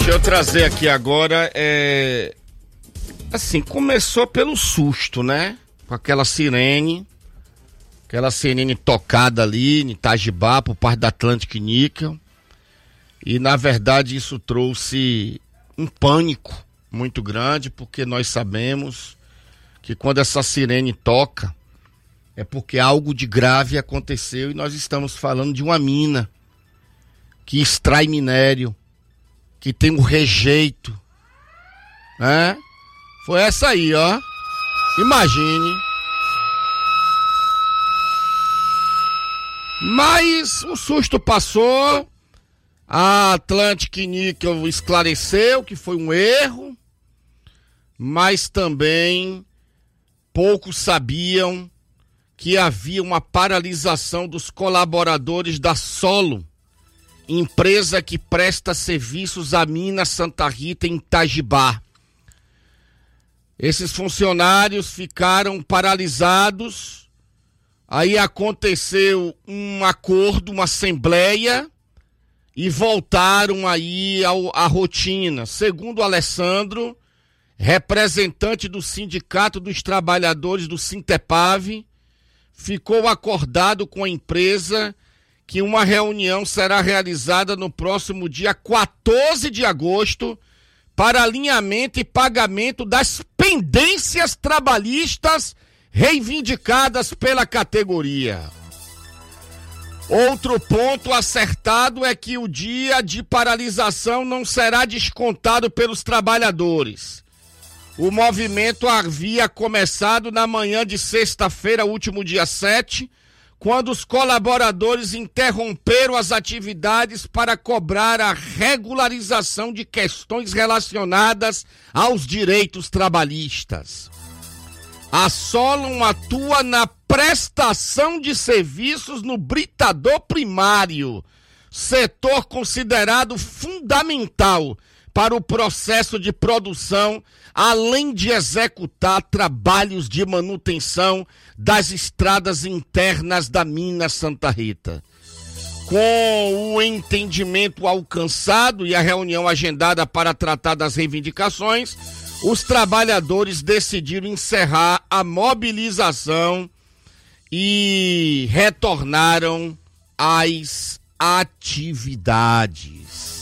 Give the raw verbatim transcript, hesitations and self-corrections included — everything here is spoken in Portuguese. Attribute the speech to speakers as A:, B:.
A: Deixa eu trazer aqui agora, é... assim, começou pelo susto, né? Com aquela sirene, aquela sirene tocada ali em Itajibá por parte da Atlantic Níquel. E na verdade isso trouxe um pânico muito grande, porque nós sabemos que quando essa sirene toca é porque algo de grave aconteceu, e nós estamos falando de uma mina que extrai minério, que tem um rejeito, né? Foi essa aí, ó. Imagine. Mas o susto passou, a Atlantic Níquel esclareceu que foi um erro, mas também poucos sabiam que havia uma paralisação dos colaboradores da Solo, empresa que presta serviços à mina Santa Rita em Itajibá. Esses funcionários ficaram paralisados, aí aconteceu um acordo, uma assembleia, e voltaram aí ao, à rotina. Segundo o Alessandro, representante do Sindicato dos Trabalhadores do Sintepave, ficou acordado com a empresa que uma reunião será realizada no próximo dia quatorze de agosto para alinhamento e pagamento das pendências trabalhistas reivindicadas pela categoria. Outro ponto acertado é que o dia de paralisação não será descontado pelos trabalhadores. O movimento havia começado na manhã de sexta-feira, último dia sete, quando os colaboradores interromperam as atividades para cobrar a regularização de questões relacionadas aos direitos trabalhistas. A Solon atua na prestação de serviços no britador primário, setor considerado fundamental para o processo de produção, além de executar trabalhos de manutenção das estradas internas da mina Santa Rita. Com o entendimento alcançado e a reunião agendada para tratar das reivindicações, os trabalhadores decidiram encerrar a mobilização e retornaram às atividades.